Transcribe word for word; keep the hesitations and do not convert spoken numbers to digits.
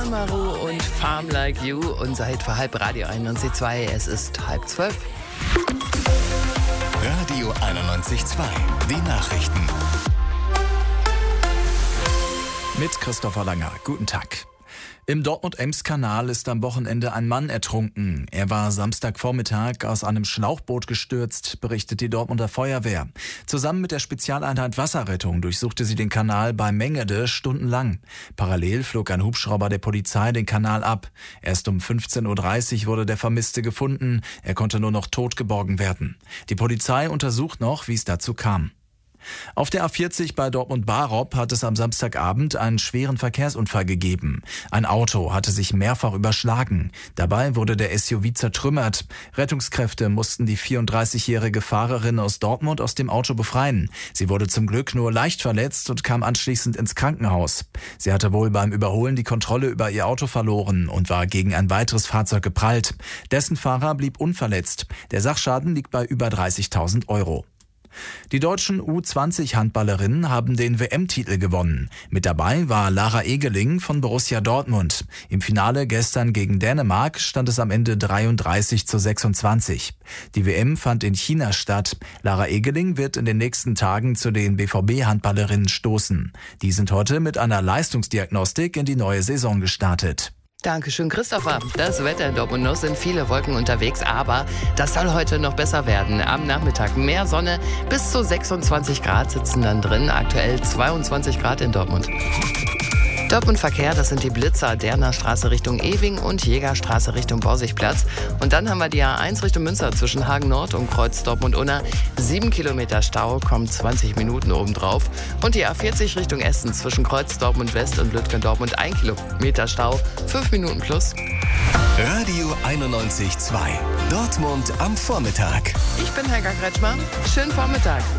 Maru und Farm Like You und seid für halb Radio einundneunzig Komma zwei. Es ist halb zwölf. Radio einundneunzig Komma zwei. Die Nachrichten. Mit Christopher Langer. Guten Tag. Im Dortmund-Ems-Kanal ist am Wochenende ein Mann ertrunken. Er war Samstagvormittag aus einem Schlauchboot gestürzt, berichtet die Dortmunder Feuerwehr. Zusammen mit der Spezialeinheit Wasserrettung durchsuchte sie den Kanal bei Mengede stundenlang. Parallel flog ein Hubschrauber der Polizei den Kanal ab. Erst um fünfzehn Uhr dreißig wurde der Vermisste gefunden. Er konnte nur noch tot geborgen werden. Die Polizei untersucht noch, wie es dazu kam. Auf der A vierzig bei Dortmund-Barop hat es am Samstagabend einen schweren Verkehrsunfall gegeben. Ein Auto hatte sich mehrfach überschlagen. Dabei wurde der S U V zertrümmert. Rettungskräfte mussten die vierunddreißigjährige Fahrerin aus Dortmund aus dem Auto befreien. Sie wurde zum Glück nur leicht verletzt und kam anschließend ins Krankenhaus. Sie hatte wohl beim Überholen die Kontrolle über ihr Auto verloren und war gegen ein weiteres Fahrzeug geprallt. Dessen Fahrer blieb unverletzt. Der Sachschaden liegt bei über dreißigtausend Euro. Die deutschen U zwanzig Handballerinnen haben den W M-Titel gewonnen. Mit dabei war Lara Egeling von Borussia Dortmund. Im Finale gestern gegen Dänemark stand es am Ende dreiunddreißig zu sechsundzwanzig. Die W M fand in China statt. Lara Egeling wird in den nächsten Tagen zu den B V B-Handballerinnen stoßen. Die sind heute mit einer Leistungsdiagnostik in die neue Saison gestartet. Dankeschön, Christopher. Das Wetter in Dortmund, noch sind viele Wolken unterwegs, aber das soll heute noch besser werden. Am Nachmittag mehr Sonne, bis zu sechsundzwanzig Grad sitzen dann drin, aktuell zweiundzwanzig Grad in Dortmund. Dortmund-Verkehr, das sind die Blitzer, Derner Straße Richtung Ewing und Jägerstraße Richtung Borsigplatz. Und dann haben wir die A eins Richtung Münster zwischen Hagen Nord und Kreuz Dortmund-Unna. Sieben Kilometer Stau, kommen zwanzig Minuten obendrauf. Und die A vierzig Richtung Essen zwischen Kreuz Dortmund-West und Lütgendortmund. Ein Kilometer Stau, fünf Minuten plus. Radio einundneunzig Komma zwei. Dortmund am Vormittag. Ich bin Helga Kretschmer. Schönen Vormittag.